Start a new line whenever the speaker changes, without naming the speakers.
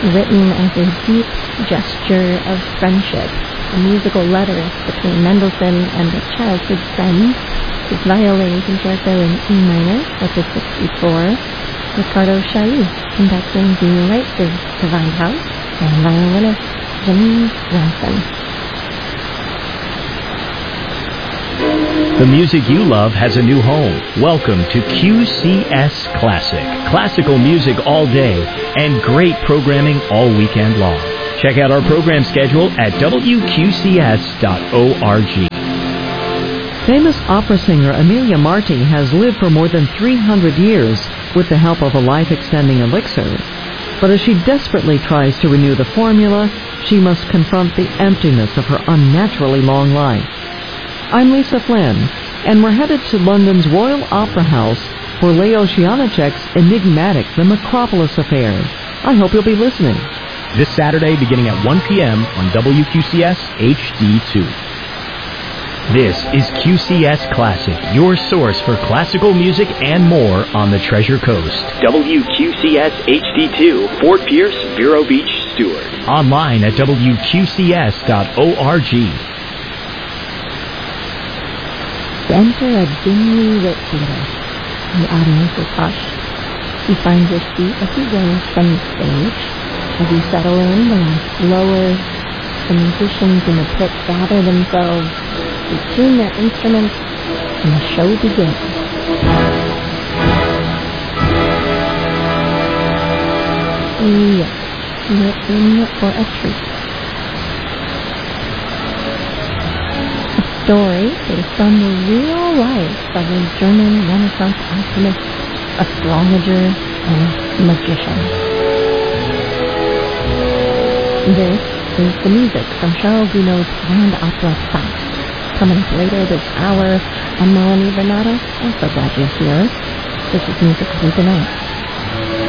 written as a deep gesture of friendship, a musical letter between Mendelssohn and a childhood friend. His violin concerto in E minor, opus 64, Ricardo Chailly conducting the Leipzig Gewandhaus, and violinist Janine Johnson.
The music you love has a new home. Welcome to QCS Classic. Classical music all day and great programming all weekend long. Check out our program schedule at WQCS.org.
Famous opera singer Emilia Marti has lived for more than 300 years with the help of a life-extending elixir. But as she desperately tries to renew the formula, she must confront the emptiness of her unnaturally long life. I'm Lisa Flynn, and we're headed to London's Royal Opera House for Leo Shianicek's enigmatic The Macropolis Affair. I hope you'll be listening.
This Saturday beginning at 1 p.m. on WQCS HD2. This is QCS Classic, your source for classical music and more on the Treasure Coast. WQCS HD2, Fort Pierce, Vero Beach, Stewart. Online at WQCS.org.
Enter a dimly lit theater. The audience is hushed. You find your seat as you go from the stage. As you settle in, the lights lower. The musicians in the pit gather themselves. They tune their instruments, and the show begins. Yes, you're in for a treat. Story based on the real life of a German Renaissance alchemist, astrologer, and magician. This is the music from Charles Gounod's Grand Opera Faust. Coming up later this hour, I'm Melanie Bernardo. I'm so glad you're here. This is Music of the Night.